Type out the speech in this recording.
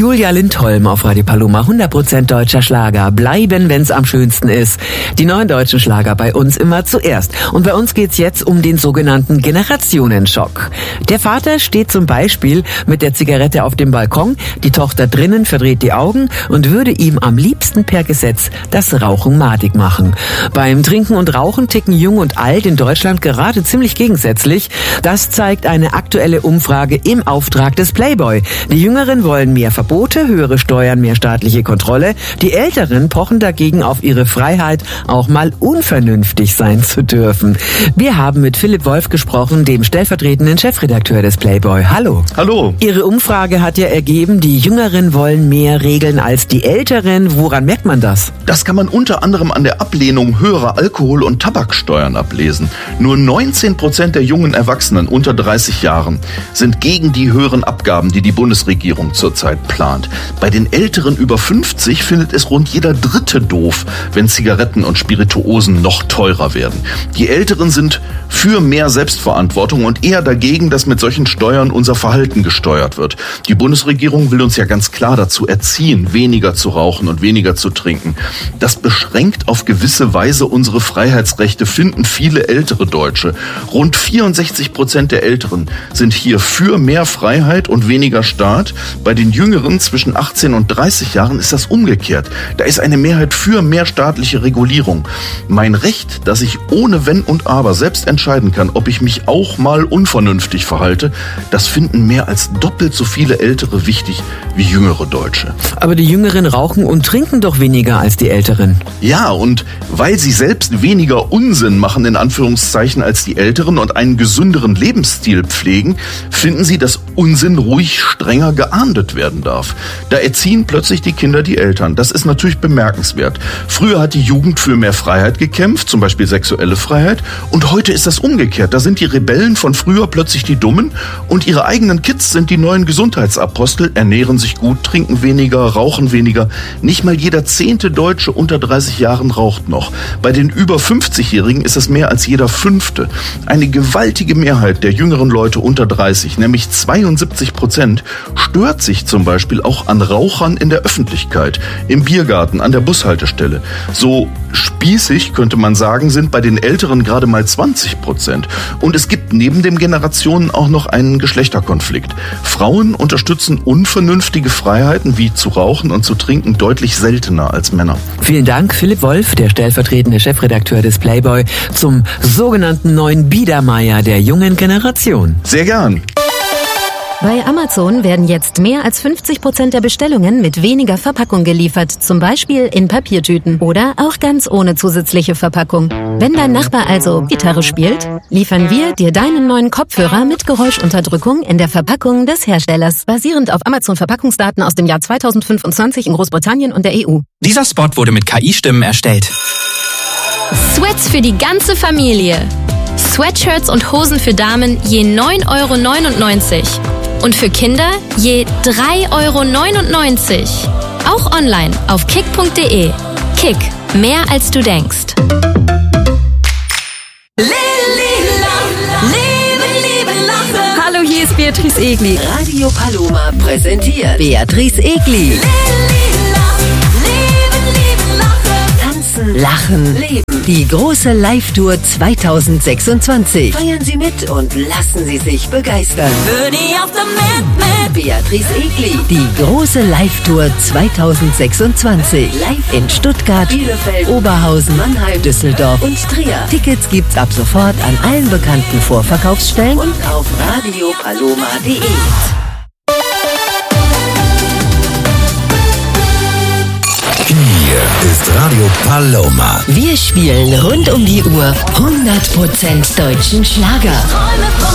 Julia Lindholm auf Radio Paloma, 100% deutscher Schlager. Bleiben, wenn's am schönsten ist. Die neuen deutschen Schlager bei uns immer zuerst. Und bei uns geht's jetzt um den sogenannten Generationenschock. Der Vater steht zum Beispiel mit der Zigarette auf dem Balkon, die Tochter drinnen verdreht die Augen und würde ihm am liebsten per Gesetz das Rauchen madig machen. Beim Trinken und Rauchen ticken Jung und Alt in Deutschland gerade ziemlich gegensätzlich. Das zeigt eine aktuelle Umfrage im Auftrag des Playboy. Die Jüngeren wollen mehr Verbote, höhere Steuern, mehr staatliche Kontrolle. Die Älteren pochen dagegen auf ihre Freiheit, auch mal unvernünftig sein zu dürfen. Wir haben mit Philipp Wolf gesprochen, dem stellvertretenden Chefredakteur des Playboy. Hallo. Hallo. Ihre Umfrage hat ja ergeben, die Jüngeren wollen mehr Regeln als die Älteren. Woran merkt man das? Das kann man unter anderem an der Ablehnung höherer Alkohol- und Tabaksteuern ablesen. Nur 19% der jungen Erwachsenen unter 30 Jahren sind gegen die höheren Abgaben, die die Bundesregierung zurzeit plant. Bei den Älteren über 50 findet es rund jeder Dritte doof, wenn Zigaretten und Spirituosen noch teurer werden. Die Älteren sind für mehr Selbstverantwortung und eher dagegen, dass mit solchen Steuern unser Verhalten gesteuert wird. Die Bundesregierung will uns ja ganz klar dazu erziehen, weniger zu rauchen und weniger zu trinken. Das beschränkt auf gewisse Weise unsere Freiheitsrechte, finden viele ältere Deutsche. Rund 64% der Älteren sind hier für mehr Freiheit und weniger Staat. Bei den Jüngeren zwischen 18 und 30 Jahren ist das umgekehrt. Da ist eine Mehrheit für mehr staatliche Regulierung. Mein Recht, dass ich ohne Wenn und Aber selbst entscheiden kann, ob ich mich auch mal unvernünftig verhalte, das finden mehr als doppelt so viele Ältere wichtig wie jüngere Deutsche. Aber die Jüngeren rauchen und trinken doch weniger als die Älteren. Ja, und weil sie selbst weniger Unsinn machen, in Anführungszeichen, als die Älteren und einen gesünderen Lebensstil pflegen, finden sie, dass Unsinn ruhig strenger geahndet werden darf. Da erziehen plötzlich die Kinder die Eltern. Das ist natürlich bemerkenswert. Früher hat die Jugend für mehr Freiheit gekämpft, zum Beispiel sexuelle Freiheit, und heute ist das umgekehrt. Da sind die Rebellen von früher plötzlich die Dummen und ihre eigenen Kids sind die neuen Gesundheitsapostel, ernähren sich gut, trinken weniger, rauchen weniger. Nicht mal jeder 10. Deutsche unter 30 Jahren raucht noch. Bei den über 50-Jährigen ist es mehr als jeder 5. Eine gewaltige Mehrheit der jüngeren Leute unter 30, nämlich 72%, stört sich zum Beispiel auch an Rauchern in der Öffentlichkeit, im Biergarten, an der Bushaltestelle. So spießig, könnte man sagen, sind bei den Älteren gerade mal 20%. Und es gibt neben den Generationen auch noch einen Geschlechterkonflikt. Frauen unterstützen unvernünftige Freiheiten wie zu rauchen und zu trinken deutlich seltener als Männer. Vielen Dank, Philipp Wolf, der stellvertretende Chefredakteur des Playboy, zum sogenannten neuen Biedermeier der jungen Generation. Sehr gern. Bei Amazon werden jetzt mehr als 50% der Bestellungen mit weniger Verpackung geliefert, zum Beispiel in Papiertüten oder auch ganz ohne zusätzliche Verpackung. Wenn dein Nachbar also Gitarre spielt, liefern wir dir deinen neuen Kopfhörer mit Geräuschunterdrückung in der Verpackung des Herstellers, basierend auf Amazon-Verpackungsdaten aus dem Jahr 2025 in Großbritannien und der EU. Dieser Spot wurde mit KI-Stimmen erstellt. Sweats für die ganze Familie. Sweatshirts und Hosen für Damen je 9,99 € und für Kinder je 3,99 €. Auch online auf kick.de. Kick, mehr als du denkst. Hallo, hier ist Beatrice Egli. Radio Paloma präsentiert Beatrice Egli. Tanzen, lachen, leben. Die große Live-Tour 2026. Feiern Sie mit und lassen Sie sich begeistern. Beatrice Egli. Die große Live-Tour 2026. Live in Stuttgart, Bielefeld, Oberhausen, Mannheim, Düsseldorf und Trier. Tickets gibt's ab sofort an allen bekannten Vorverkaufsstellen und auf radiopaloma.de. Hier ist Radio Paloma. Wir spielen rund um die Uhr 100% deutschen Schlager.